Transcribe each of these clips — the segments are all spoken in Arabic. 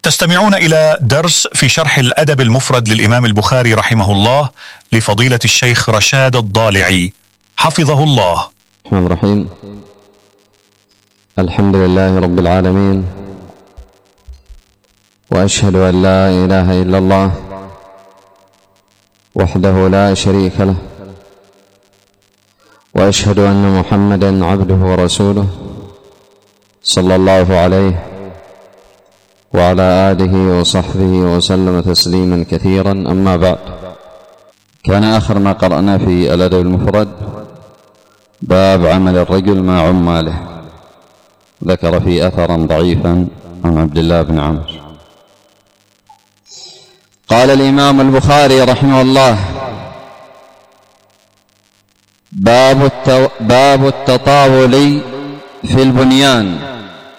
تستمعون إلى درس في شرح الأدب المفرد للإمام البخاري رحمه الله لفضيلة الشيخ رشاد الضالعي حفظه الله. الرحمن الرحيم. الحمد لله رب العالمين، وأشهد أن لا إله إلا الله وحده لا شريك له، وأشهد أن محمدا عبده ورسوله صلى الله عليه وعلى آله وصحبه وسلم تسليما كثيرا. أما بعد، كان آخر ما قرأنا في الأدب المفرد باب عمل الرجل مع عماله، ذكر فيه أثرا ضعيفا عن عبد الله بن عمرو. قال الإمام البخاري رحمه الله: باب التطاول في البنيان.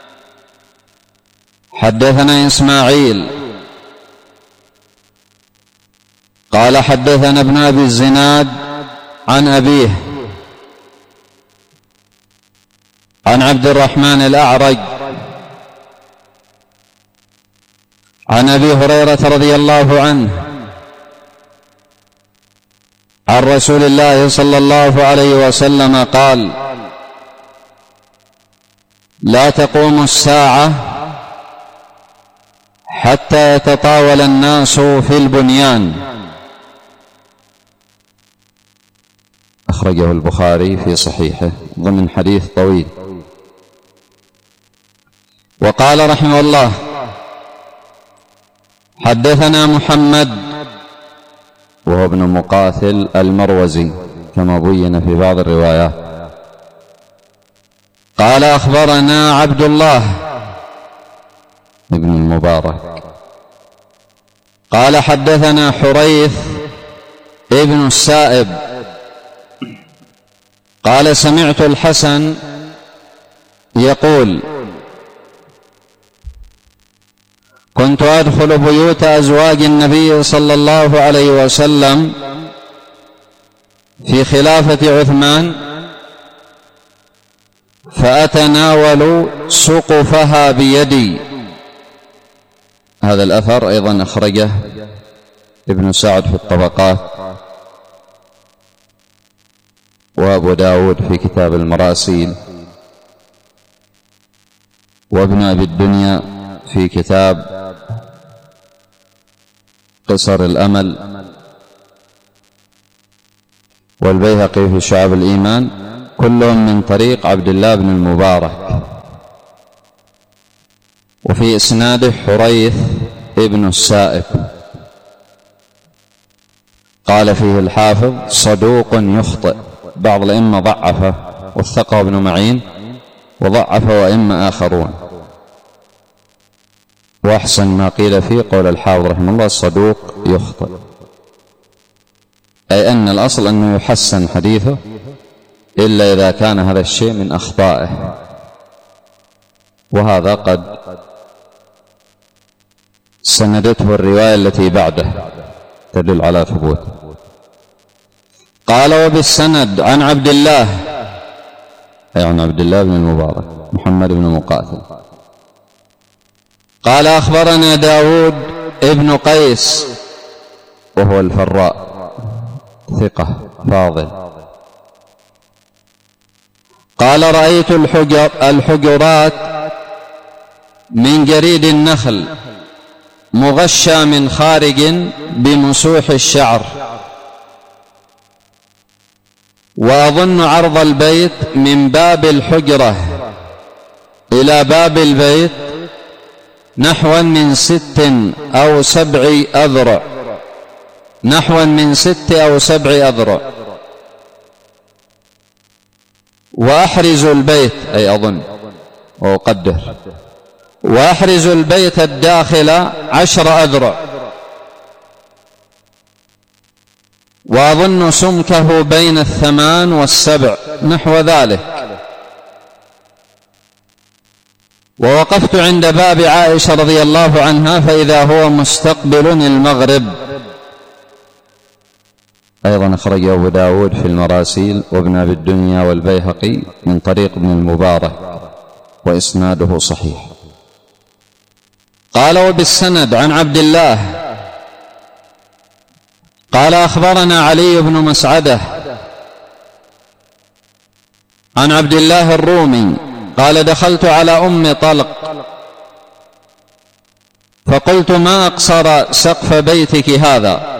حدثنا إسماعيل قال حدثنا ابن أبي الزناد عن أبيه عن عبد الرحمن الأعرج عن أبي هريرة رضي الله عنه عن رسول الله صلى الله عليه وسلم قال: لا تقوم الساعة حتى يتطاول الناس في البنيان. أخرجه البخاري في صحيحه ضمن حديث طويل. وقال رحمه الله: حدثنا محمد وهو ابن مقاتل المروزي كما بين في بعض الروايات. قال أخبرنا عبد الله ابن المبارك قال حدثنا حريث ابن السائب قال سمعت الحسن يقول: كنت أدخل بيوت أزواج النبي صلى الله عليه وسلم في خلافة عثمان فأتناول سقفها بيدي. هذا الأثر أيضا أخرجه ابن سعد في الطبقات، وأبو داود في كتاب المراسيل، وابن أبي الدنيا في كتاب قصر الأمل، والبيهقي في شعب الإيمان، كلهم من طريق عبد الله بن المبارك. وفي إسناده حريث ابن السائب. قال فيه الحافظ: صدوق يخطئ. بعض الأئمة ضعفه، وثقه ابن معين، وضعفه أئمة آخرون. وأحسن ما قيل فيه قول الحافظ رحمه الله: صدوق يخطئ، أي أن الأصل أنه يحسن حديثه إلا إذا كان هذا الشيء من أخطائه، وهذا قد سندته الرواية التي بعده تدل على ثبوته. قال: وبالسند عن عبد الله، أي عن عبد الله بن المبارك محمد بن مقاتل قال: أخبرنا داود ابن قيس وهو الفراء ثقة فاضل قال: رأيت الحجرات من جريد النخل مغشى من خارج بمسوح الشعر، وأظن عرض البيت من باب الحجرة إلى باب البيت نحوا من 6 أو 7 أذرع، نحوا من 6 أو 7 أذرع. وأحرز البيت، أي أظن وأقدر، وأحرز البيت الداخل 10 أذرع، وأظن سمكه بين 8 و7 نحو ذلك. ووقفت عند باب عائشة رضي الله عنها فإذا هو مستقبل المغرب. أيضا أخرجه أبو داود في المراسيل وابن أبي الدنيا والبيهقي من طريق ابن المبارك، وإسناده صحيح. قال وبالسند عن عبد الله قال أخبرنا علي بن مسعدة عن عبد الله الرومي قال دخلت على أم طلق فقلت ما أقصر سقف بيتك هذا؟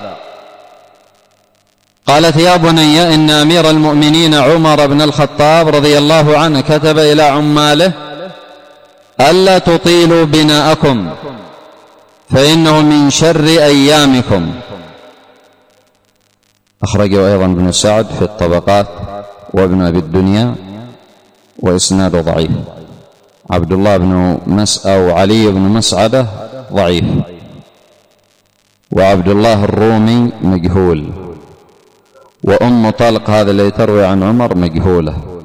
قالت يا بني إن أمير المؤمنين عمر بن الخطاب رضي الله عنه كتب إلى عماله ألا تطيلوا بناءكم فإنه من شر أيامكم. أخرجه أيضا ابن سعد في الطبقات وابن أبي الدنيا وإسناده ضعيف. عبد الله أو علي بن مسعدة ضعيف، وعبد الله الرومي مجهول، وأم طلق هذا الذي تروي عن عمر مجهولة.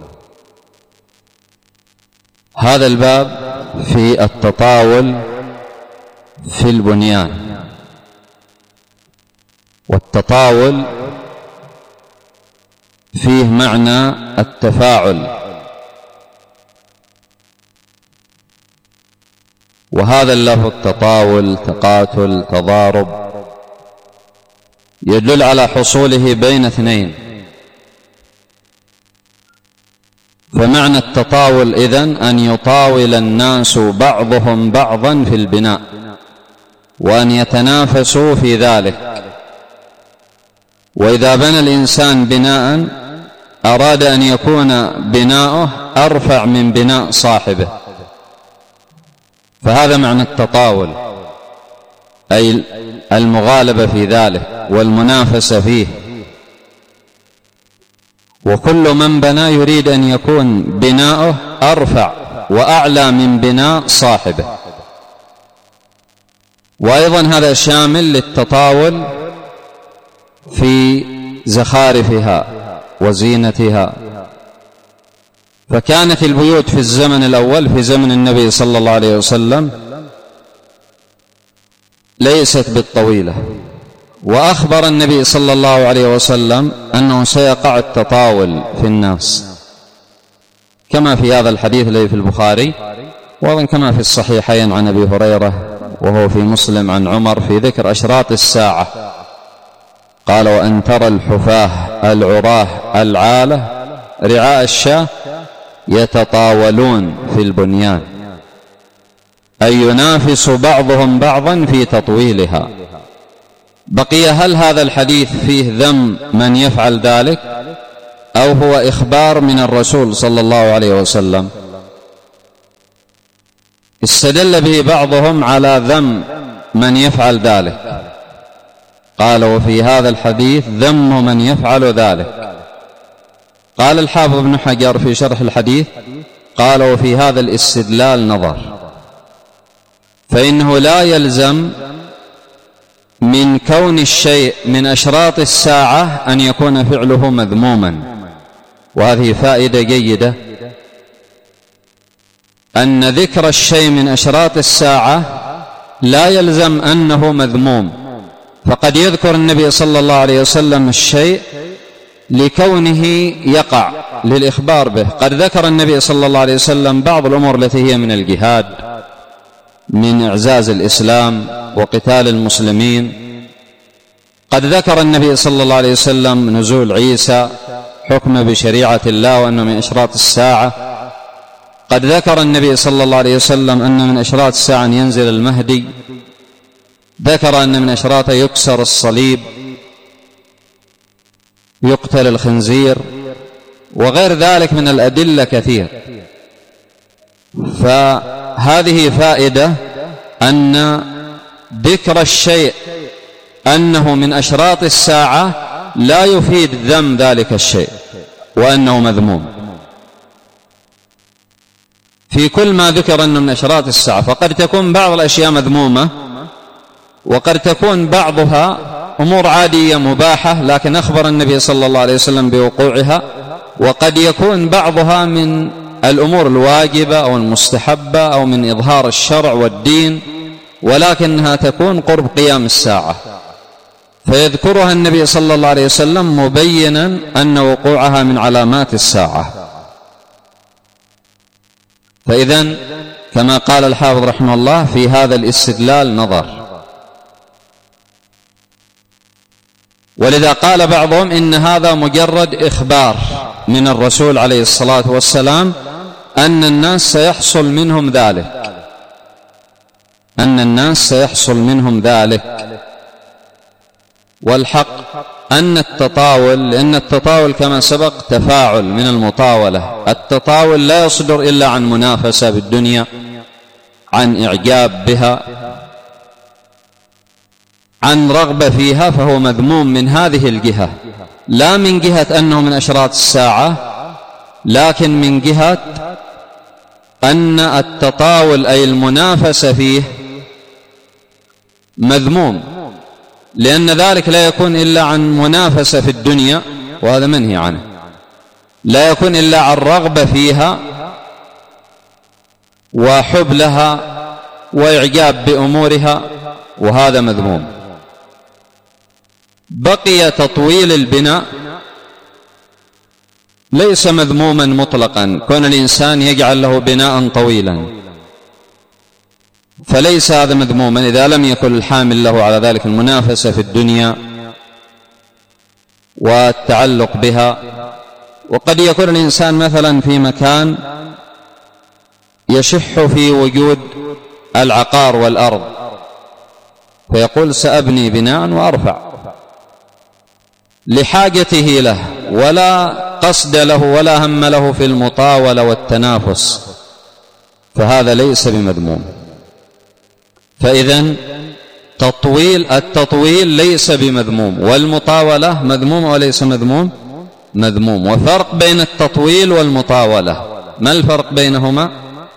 هذا الباب في التطاول في البنيان، والتطاول فيه معنى التفاعل، وهذا اللفظ التطاول تقاتل تضارب يدل على حصوله بين اثنين. فمعنى التطاول إذن أن يطاول الناس بعضهم بعضا في البناء وأن يتنافسوا في ذلك. وإذا بنى الإنسان بناء أراد أن يكون بناؤه أرفع من بناء صاحبه، فهذا معنى التطاول، أي المغالبة في ذلك والمنافسة فيه. وكل من بنى يريد أن يكون بناؤه أرفع وأعلى من بناء صاحبه. وأيضا هذا شامل للتطاول في زخارفها وزينتها. فكانت البيوت في الزمن الأول في زمن النبي صلى الله عليه وسلم ليست بالطويلة، وأخبر النبي صلى الله عليه وسلم أنه سيقع التطاول في الناس، كما في هذا الحديث الذي في البخاري، وأيضا كما في الصحيحين عن أبي هريرة وهو في مسلم عن عمر في ذكر أشراط الساعة. قال وأن ترى الحفاة العراه العالة رعاء الشاة يتطاولون في البنيان، أي ينافس بعضهم بعضا في تطويلها. بقي هل هذا الحديث فيه ذم من يفعل ذلك أو هو إخبار من الرسول صلى الله عليه وسلم؟ استدل به بعضهم على ذم من يفعل ذلك، قال وفي هذا الحديث ذم من يفعل ذلك. قال الحافظ ابن حجر في شرح الحديث قال وفي هذا الاستدلال نظر، فإنه لا يلزم من كون الشيء من أشراط الساعة أن يكون فعله مذموما. وهذه فائدة جيدة، أن ذكر الشيء من أشراط الساعة لا يلزم أنه مذموم. فقد يذكر النبي صلى الله عليه وسلم الشيء لكونه يقع للإخبار به. قد ذكر النبي صلى الله عليه وسلم بعض الأمور التي هي من الجهاد، من إعزاز الإسلام وقتال المسلمين. قد ذكر النبي صلى الله عليه وسلم نزول عيسى، حكم بشريعة الله وأنه من أشراط الساعة. قد ذكر النبي صلى الله عليه وسلم أن من أشراط الساعة أن ينزل المهدي. ذكر أن من أشراطه يكسر الصليب، يقتل الخنزير، وغير ذلك من الأدلة كثير. فهذه فائدة أن ذكر الشيء أنه من أشراط الساعة لا يفيد ذم ذلك الشيء وأنه مذموم. في كل ما ذكر أنه من أشراط الساعة، فقد تكون بعض الأشياء مذمومة، وقد تكون بعضها أمور عادية مباحة لكن أخبر النبي صلى الله عليه وسلم بوقوعها، وقد يكون بعضها من الأمور الواجبة أو المستحبة أو من إظهار الشرع والدين، ولكنها تكون قرب قيام الساعة، فيذكرها النبي صلى الله عليه وسلم مبينا أن وقوعها من علامات الساعة. فإذن كما قال الحافظ رحمه الله في هذا الاستدلال نظر. ولذا قال بعضهم إن هذا مجرد إخبار من الرسول عليه الصلاة والسلام أن الناس سيحصل منهم ذلك، أن الناس سيحصل منهم ذلك. والحق أن التطاول، لأن التطاول كما سبق تفاعل من المطاولة، التطاول لا يصدر إلا عن منافسة بالدنيا، عن إعجاب بها، عن رغبة فيها، فهو مذموم من هذه الجهة، لا من جهة أنه من أشراط الساعة، لكن من جهة أن التطاول أي المنافسة فيه مذموم، لأن ذلك لا يكون إلا عن منافسة في الدنيا، وهذا منهي عنه، لا يكون إلا عن رغبة فيها وحب لها وإعجاب بأمورها، وهذا مذموم. بقي تطويل البناء ليس مذموما مطلقا، كون الإنسان يجعل له بناء طويلا فليس هذا مذموما إذا لم يكن الحامل له على ذلك المنافسة في الدنيا والتعلق بها. وقد يكون الإنسان مثلا في مكان يشح في وجود العقار والأرض، فيقول سأبني بناء وأرفع لحاجته له، ولا قصد له ولا هم له في المطاولة والتنافس، فهذا ليس بمذموم. فإذن التطويل ليس بمذموم، والمطاولة مذمومة وليس مذموم؟ مذموم. وفرق بين التطويل والمطاولة، ما الفرق بينهما؟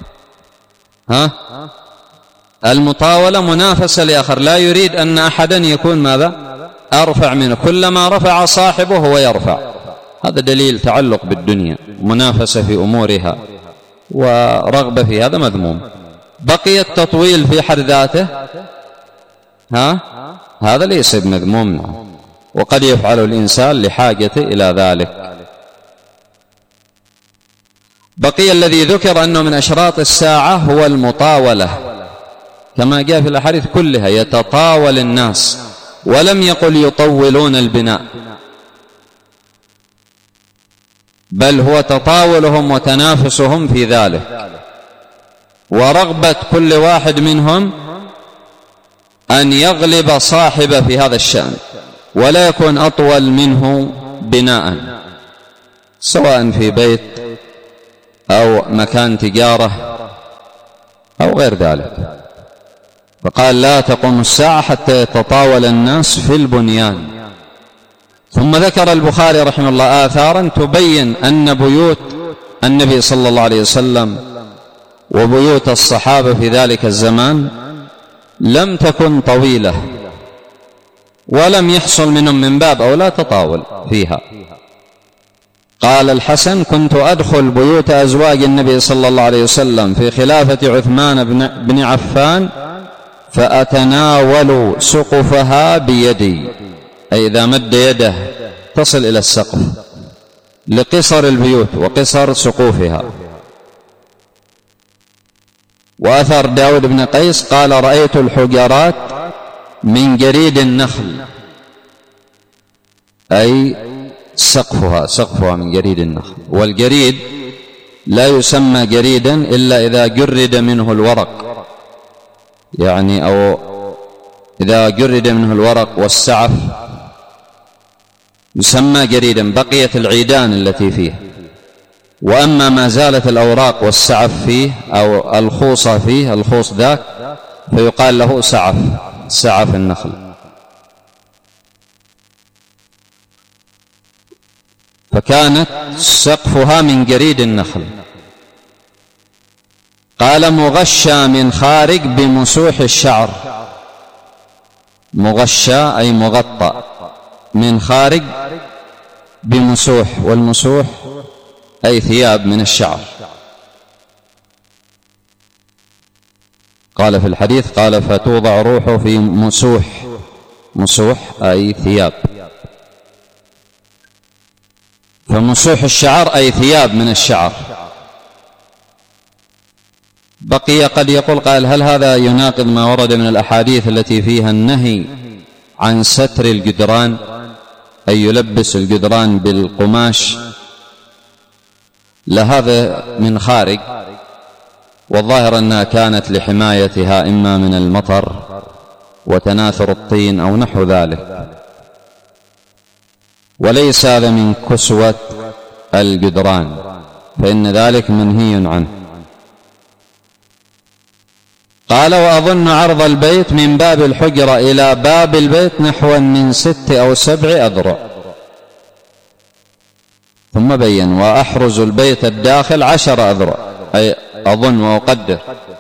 المطاولة منافسة لآخر، لا يريد أن أحدا يكون ماذا؟ أرفع منه، كلما رفع صاحبه هو يرفع، هذا دليل تعلق بالدنيا، منافسة في أمورها ورغبة في هذا مذموم. بقي التطويل في حد ذاته هذا ليس بمذموم، وقد يفعل الإنسان لحاجته إلى ذلك. بقي الذي ذكر أنه من أشراط الساعة هو المطاولة، كما جاء في الأحاديث كلها يتطاول الناس، ولم يقل يطولون البناء، بل هو تطاولهم وتنافسهم في ذلك، ورغبة كل واحد منهم أن يغلب صاحبه في هذا الشأن، ولا يكون أطول منه بناء، سواء في بيت أو مكان تجارة أو غير ذلك. فقال لا تقوم الساعة حتى يتطاول الناس في البنيان. ثم ذكر البخاري رحمه الله آثارا تبين أن بيوت النبي صلى الله عليه وسلم وبيوت الصحابة في ذلك الزمان لم تكن طويلة، ولم يحصل منهم من باب أو لا تطاول فيها. قال الحسن كنت أدخل بيوت أزواج النبي صلى الله عليه وسلم في خلافة عثمان بن عفان فأتناول سقفها بيدي، أي إذا مد يده تصل إلى السقف لقصر البيوت وقصر سقوفها. وأثر داود بن قيس قال رأيت الحجرات من جريد النخل، أي سقفها من جريد النخل. والجريد لا يسمى جريدا إلا إذا جرد منه الورق، يعني أو إذا جرد منه الورق والسعف يسمى جريدا، بقيت العيدان التي فيه. وأما ما زالت الأوراق والسعف فيه أو الخوصة فيه، الخوص ذاك، فيقال له سعف النخل. فكانت سقفها من جريد النخل. قال مغشى من خارج بمسوح الشعر، مغشى أي مغطى، من خارج بمسوح، والمسوح أي ثياب من الشعر. قال في الحديث قال فتوضع روحه في مسوح أي ثياب، فمسوح الشعر أي ثياب من الشعر. بقي قد يقول قال: هل هذا يناقض ما ورد من الأحاديث التي فيها النهي عن ستر الجدران، أي يلبس الجدران بالقماش؟ لهذا من خارج، والظاهر أنها كانت لحمايتها إما من المطر وتناثر الطين أو نحو ذلك، وليس هذا من كسوة الجدران، فإن ذلك منهي عنه. قال: وأظن عرض البيت من باب الحجرة إلى باب البيت نحو من 6 أو 7 أذرع. ثم بين: وأحرز البيت الداخل 10 أذرع، أي أظن وأقدر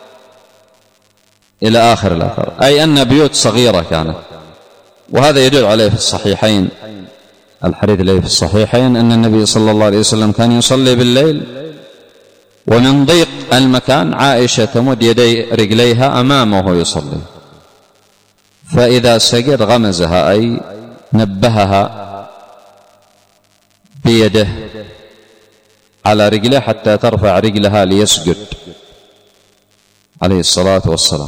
إلى آخر الأثر، أي أن بيوت صغيرة كانت. وهذا يدل عليه في الصحيحين، الحديث الذي في الصحيحين أن النبي صلى الله عليه وسلم كان يصلي بالليل، ومن ضيق المكان عائشة تمد يدي رجليها أمامه يصلي، فإذا سجد غمزها، أي نبهها بيده على رجله حتى ترفع رجلها ليسجد عليه الصلاة والسلام.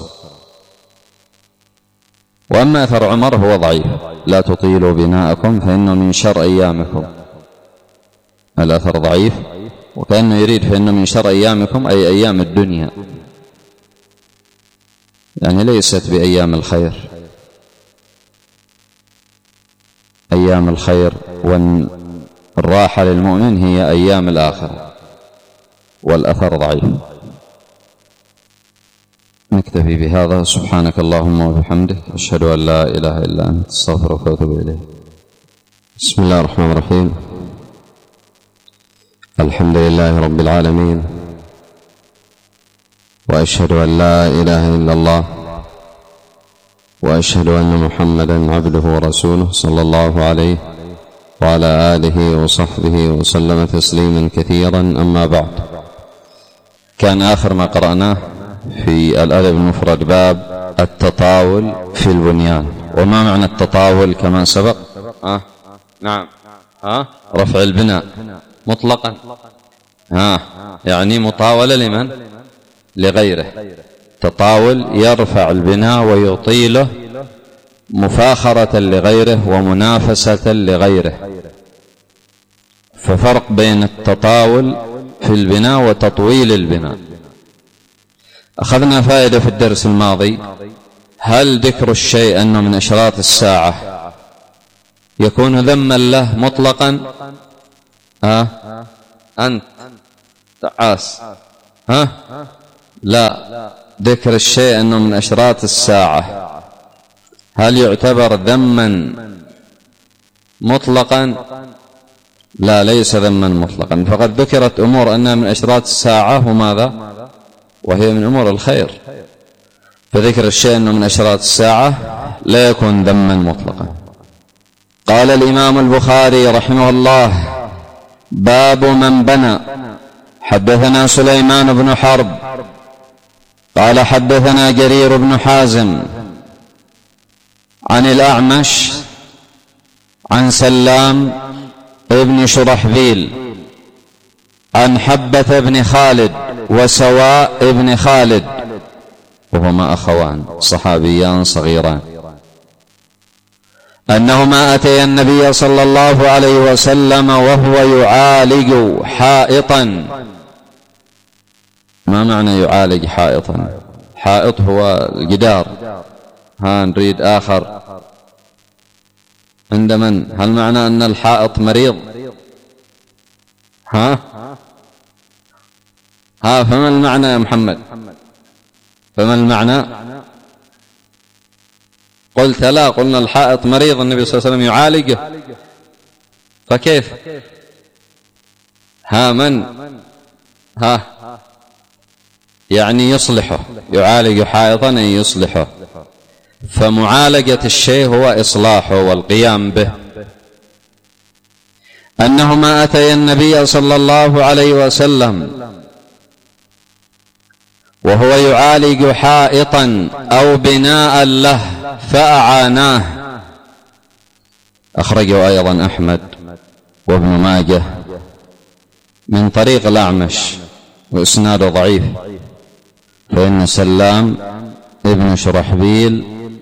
وأما أثر عمر هو ضعيف: لا تطيلوا بناءكم فإنه من شر أيامكم. الأثر ضعيف، وكأنه يريد فإنه من شر أيامكم أي أيام الدنيا، يعني ليست بأيام الخير. أيام الخير والراحة للمؤمن هي أيام الآخرة، والأثر ضعيف. نكتفي بهذا. سبحانك اللهم وبحمدك، أشهد أن لا إله إلا أنت، أستغفرك وأتوب إليك. بسم الله الرحمن الرحيم. الحمد لله رب العالمين، وأشهد أن لا إله إلا الله، وأشهد أن محمدا عبده ورسوله صلى الله عليه وعلى آله وصحبه وسلم تسليما كثيرا. أما بعد، كان آخر ما قرأناه في الأدب المفرد باب التطاول في البنيان. وما معنى التطاول كما سبق؟ نعم، رفع البناء مطلقا، يعني مطاولة لمن؟ لغيره. تطاول يرفع البناء ويطيله مفاخرة لغيره ومنافسة لغيره. ففرق بين التطاول في البناء وتطويل البناء. أخذنا فائدة في الدرس الماضي: هل ذكر الشيء أنه من أشراط الساعة يكون ذما له مطلقا؟ أنت تعاس، لا، ذكر الشيء أنه من أشراط الساعة هل يعتبر ذما مطلقا؟ لا، ليس ذما مطلقا، فقد ذكرت أمور أنها من أشراط الساعة، وماذا؟ وهي من أمور الخير. فذكر الشيء أنه من أشراط الساعة لا يكون ذما مطلقا. قال الإمام البخاري رحمه الله: باب من بنى. حدثنا سليمان بن حرب قال حدثنا جرير بن حازم عن الأعمش عن سلام ابن شرحبيل عن حبة بن خالد وسواء ابن خالد، وهما أخوان صحابيان صغيران، أنهما أتيا النبي صلى الله عليه وسلم وهو يعالج حائطا. ما معنى يعالج حائطا؟ حائط هو الجدار، نريد آخر عند من؟ هل معنى أن الحائط مريض؟ فما المعنى يا محمد؟ فما المعنى؟ قلت لا، قلنا الحائط مريض النبي صلى الله عليه وسلم يعالجه، فكيف؟ من؟ يعني يصلحه، يعالج حائطا أن يصلحه. فمعالجة الشيء هو إصلاحه والقيام به. أنهما أتيا النبي صلى الله عليه وسلم وهو يعالج حائطا أو بناء له فأعاناه. أخرجه أيضا أحمد وابن ماجه من طريق الأعمش، وإسناده ضعيف. فإن سلام ابن شرحبيل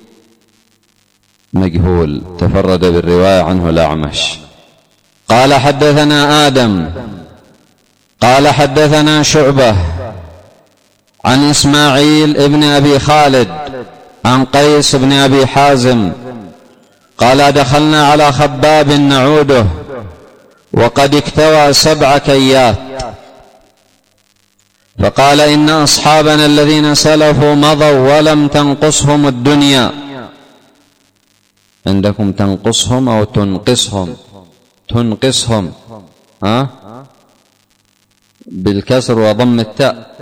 مجهول، تفرد بالرواية عنه الأعمش. قال حدثنا آدم قال حدثنا شعبة عن إسماعيل ابن أبي خالد عن قيس بن أبي حازم قال دخلنا على خباب نعوده وقد اكتوى 7 كيات، فقال إن أصحابنا الذين سلفوا مضوا ولم تنقصهم الدنيا. عندكم تنقصهم أو تنقصهم؟ تنقصهم بالكسر وضم التاء.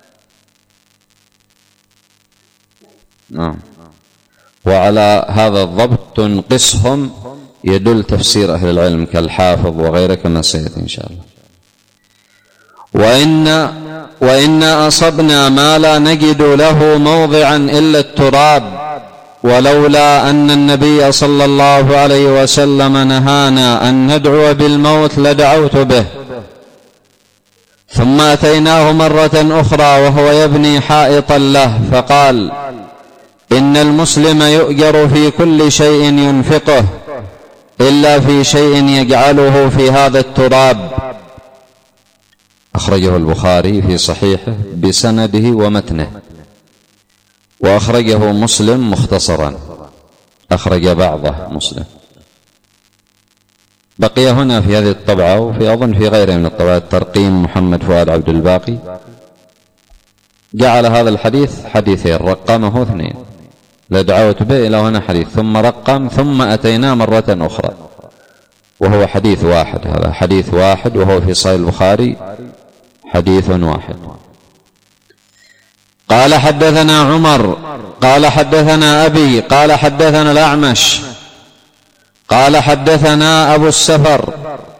وعلى هذا الضبط تنقصهم يدل تفسير أهل العلم كالحافظ وغيره كما سيأتي إن شاء الله. وإنا أصبنا ما لا نجد له موضعا إلا التراب، ولولا أن النبي صلى الله عليه وسلم نهانا أن ندعو بالموت لدعوت به. ثم أتيناه مرة أخرى وهو يبني حائطا له، فقال إن المسلم يؤجر في كل شيء ينفقه إلا في شيء يجعله في هذا التراب. أخرجه البخاري في صحيحه بسنده ومتنه، وأخرجه مسلم مختصرا، أخرج بعضه مسلم. بقي هنا في هذه الطبعة وفي أظن في غيرها من الطبعات ترقيم محمد فؤاد عبد الباقي، جعل هذا الحديث حديثين، رقمه 2 لدعوت به إلى هنا حديث، ثم رقم، ثم أتينا مرة أخرى، وهو حديث واحد. هذا حديث واحد وهو في صحيح البخاري حديث واحد. قال حدثنا عمر قال حدثنا أبي قال حدثنا الأعمش قال حدثنا أبو السفر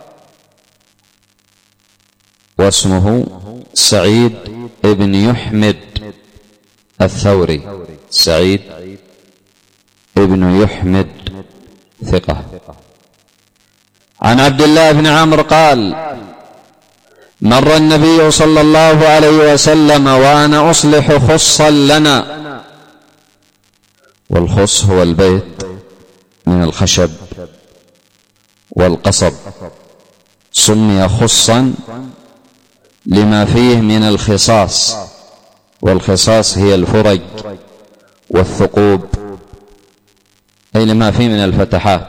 واسمه سعيد ابن يحمد الثوري، سعيد ابن يحمد ثقة، عن عبد الله بن عمرو قال مر النبي صلى الله عليه وسلم وأنا أصلح خصا لنا، والخص هو البيت من الخشب والقصب، سمي خصا لما فيه من الخصاص، والخصاص هي الفرج والثقوب، أي لما فيه من الفتحات.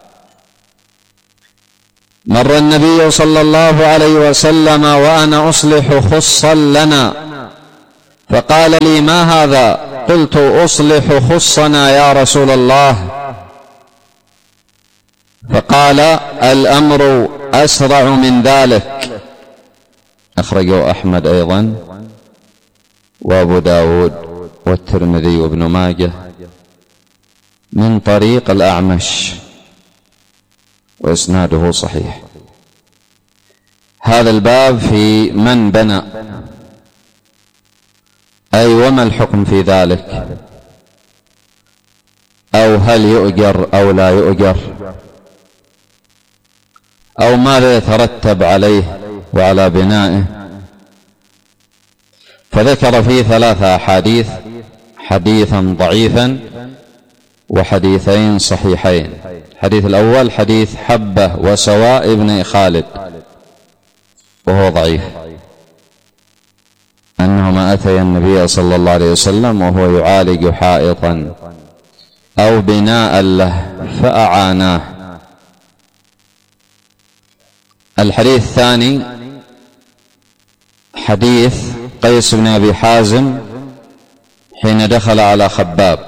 مر النبي صلى الله عليه وسلم وأنا أصلح خصا لنا، فقال لي ما هذا؟ قلت أصلح خصنا يا رسول الله. فقال الأمر أسرع من ذلك. أخرجه أحمد أيضا وأبو داود والترمذي وابن ماجه من طريق الأعمش، وإسناده صحيح. هذا الباب في من بنى، أي وما الحكم في ذلك، أو هل يؤجر أو لا يؤجر، أو ماذا يترتب عليه وعلى بنائه. فذكر فيه 3 أحاديث، حديثا ضعيفا وحديثين صحيحين. الحديث الأول حديث حبة وسواء ابن خالد وهو ضعيف، أنهما أتيا النبي صلى الله عليه وسلم وهو يعالج حائطا أو بناء له فأعاناه. الحديث الثاني حديث قيس بن أبي حازم حين دخل على خباب،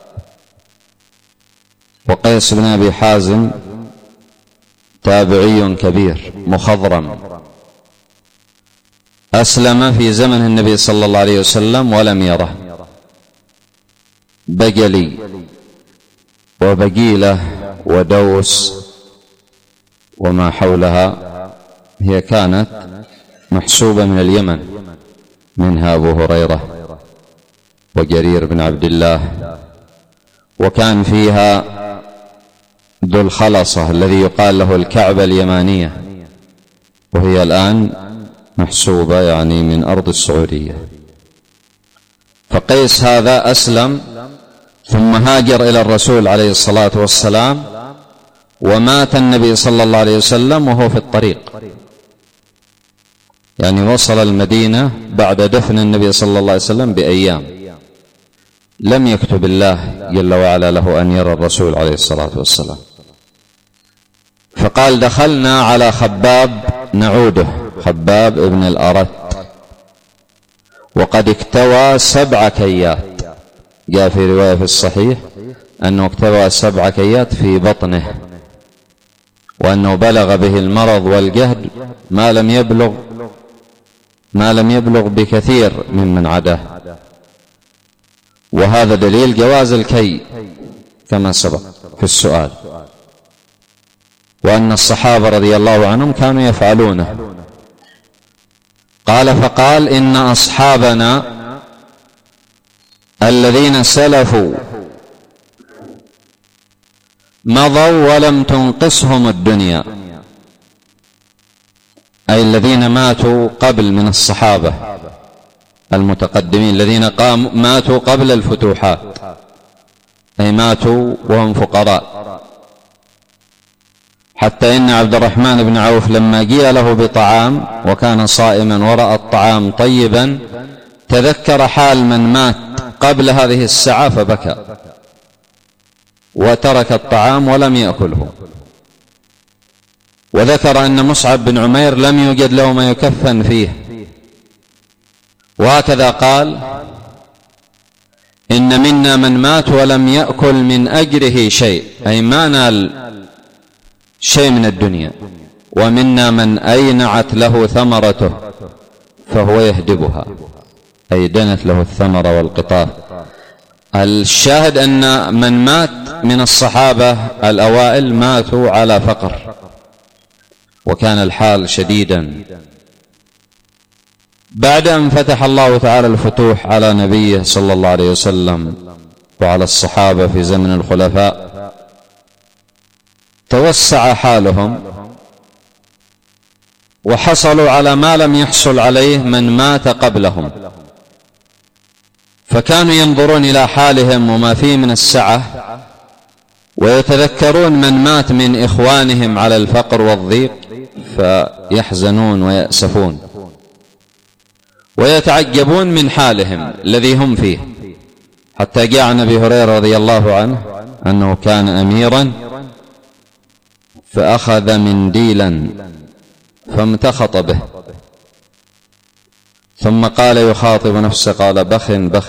وقيس بن أبي حازم تابعي كبير مخضرم، أسلم في زمن النبي صلى الله عليه وسلم ولم يره. بجلي وبجيلة ودوس وما حولها هي كانت محسوبة من اليمن، منها أبو هريرة وجرير بن عبد الله، وكان فيها ذو الخلصة الذي يقال له الكعبة اليمانية، وهي الآن محسوبة يعني من أرض السعودية. فقيس هذا أسلم ثم هاجر إلى الرسول عليه الصلاة والسلام، ومات النبي صلى الله عليه وسلم وهو في الطريق، يعني وصل المدينة بعد دفن النبي صلى الله عليه وسلم بأيام، لم يكتب الله جل وعلا له أن يرى الرسول عليه الصلاة والسلام. فقال: دخلنا على خباب نعوده، خباب ابن الأرت، وقد اكتوى 7 كيات. جاء في رواية في الصحيح أنه اكتوى 7 كيات في بطنه، وأنه بلغ به المرض والجهد ما لم يبلغ بكثير ممن عداه. وهذا دليل جواز الكي كما سبق في السؤال، وأن الصحابة رضي الله عنهم كانوا يفعلونه. فقال: إن أصحابنا الذين سلفوا مضوا ولم تنقصهم الدنيا، أي الذين ماتوا قبل من الصحابة المتقدمين، الذين ماتوا قبل الفتوحات، أي ماتوا وهم فقراء. حتى إن عبد الرحمن بن عوف لما جاء له بطعام وكان صائما ورأى الطعام طيبا تذكر حال من مات قبل هذه الساعة فبكى وترك الطعام ولم يأكله. وذكر أن مصعب بن عمير لم يوجد له ما يكفن فيه. وهكذا قال: إن منا من مات ولم يأكل من أجره شيء، أي ما نال شيء من الدنيا، ومنا من أينعت له ثمرته فهو يهدبها، أي دنت له الثمر والقطاف. الشاهد أن من مات من الصحابة الأوائل ماتوا على فقر، وكان الحال شديدا. بعد أن فتح الله تعالى الفتوح على نبيه صلى الله عليه وسلم وعلى الصحابة في زمن الخلفاء، توسع حالهم وحصلوا على ما لم يحصل عليه من مات قبلهم، فكانوا ينظرون إلى حالهم وما فيه من السعة، ويتذكرون من مات من إخوانهم على الفقر والضيق فيحزنون ويأسفون، ويتعجبون من حالهم الذي هم فيه. حتى جاء عن أبي هريرة رضي الله عنه أنه كان أميرا فأخذ منديلا فامتخط به، ثم قال يخاطب نفسه، قال: بخ بخ